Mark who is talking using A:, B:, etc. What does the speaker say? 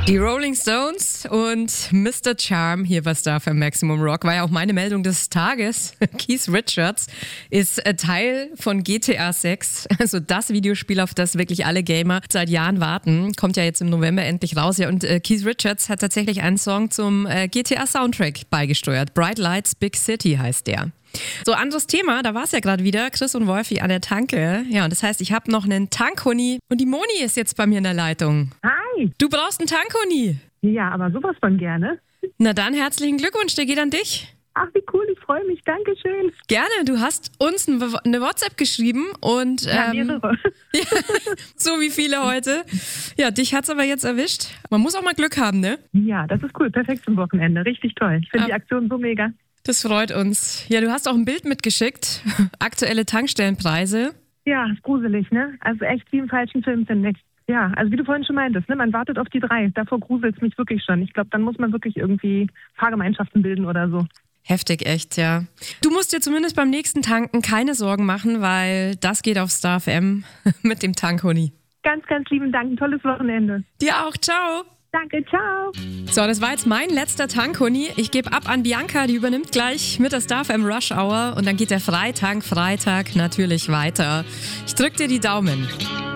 A: Die Rolling Stones und Mr. Charm hier bei Star FM Maximum Rock war ja auch meine Meldung des Tages. Keith Richards ist Teil von GTA 6, also das Videospiel, auf das wirklich alle Gamer seit Jahren warten. Kommt ja jetzt im November endlich raus. Ja, und Keith Richards hat tatsächlich einen Song zum GTA-Soundtrack beigesteuert. Bright Lights, Big City heißt der. So, anderes Thema, da war es ja gerade wieder, Chris und Wolfi an der Tanke. Ja, und das heißt, ich habe noch einen Tankhoni und die Moni ist jetzt bei mir in der Leitung.
B: Hi.
A: Du brauchst einen Tankhoni.
B: Ja, aber sowas von gerne.
A: Na dann, herzlichen Glückwunsch, der geht an dich.
B: Ach, wie cool, ich freue mich, Dankeschön.
A: Gerne, du hast uns eine WhatsApp geschrieben und
B: Ja, mehrere.
A: ja, so wie viele heute. Ja, dich hat's aber jetzt erwischt. Man muss auch mal Glück haben, ne?
B: Ja, das ist cool, perfekt zum Wochenende, richtig toll. Ich finde die Aktion so mega.
A: Das freut uns. Ja, du hast auch ein Bild mitgeschickt. Aktuelle Tankstellenpreise.
B: Ja, ist gruselig, ne? Also echt wie im falschen Film, finde ich. Ja, also wie du vorhin schon meintest, ne? Man wartet auf die 3. Davor gruselt es mich wirklich schon. Ich glaube, dann muss man wirklich irgendwie Fahrgemeinschaften bilden oder so.
A: Heftig, echt, ja. Du musst dir zumindest beim nächsten Tanken keine Sorgen machen, weil das geht auf Star FM mit dem Tankhoni.
B: Ganz, ganz lieben Dank, ein tolles Wochenende.
A: Dir auch, ciao.
B: Danke, ciao.
A: So, das war jetzt mein letzter Tankhoni. Ich gebe ab an Bianca, die übernimmt gleich mit der Star FM Rush Hour und dann geht der Freitag natürlich weiter. Ich drück dir die Daumen.